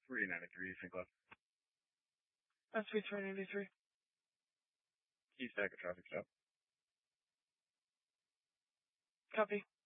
393, Sinclair. Suite 393. Key stack of traffic stop. Copy.